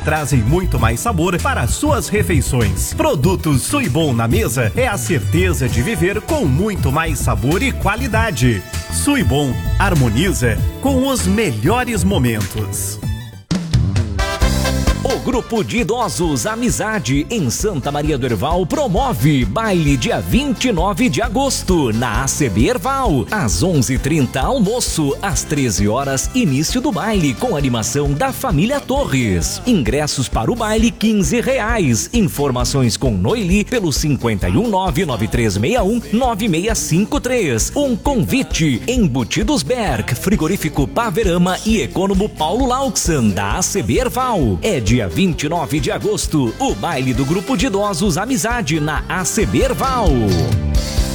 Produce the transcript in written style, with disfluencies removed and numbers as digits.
trazem muito mais sabor para suas refeições. Produtos Suibon na mesa é a certeza de viver com muito mais sabor e qualidade. Suibon harmoniza com os melhores momentos. O Grupo de Idosos Amizade em Santa Maria do Herval promove baile dia 29 de agosto na ACB Herval. Às 11h30 almoço, às 13 horas início do baile com animação da família Torres. Ingressos para o baile R$15. Informações com Noeli pelo 51993619653. Um convite: Embutidos Berg, Frigorífico Paverama e Econômico Paulo Lauxan da ACB Herval. É dia 29 de agosto, o baile do Grupo de Idosos Amizade na ACB Herval.